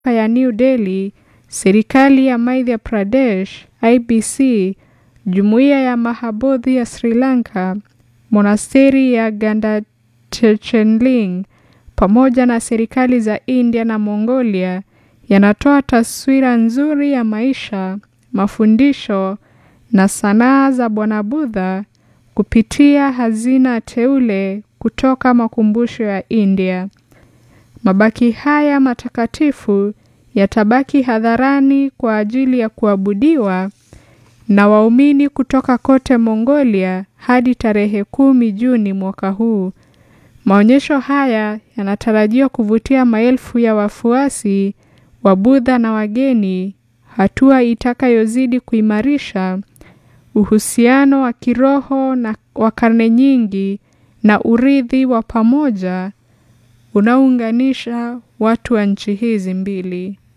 ya New Delhi, serikali ya Madhya Pradesh, IBC, jumuiya ya Mahabodhi ya Sri Lanka, monasteri ya Gandhachechengling, pamoja na serikali za India na Mongolia yanatoa taswira nzuri ya maisha, mafundisho na sanaa za Bwana Buddha kupitia hazina teule kutoka makumbusho ya India. Mabaki haya matakatifu yatabaki hadharani kwa ajili ya kuabudiwa na waumini kutoka kote Mongolia hadi tarehe 10 Juni mwaka huu. Maonyesho haya yanatarajiwa kuvutia maelfu ya wafuasi wa Buddha na wageni, hatua itakayozidi kuimarisha uhusiano wa kiroho na wa karne nyingi na urithi wa pamoja unaounganisha watu wa nchi hizi mbili.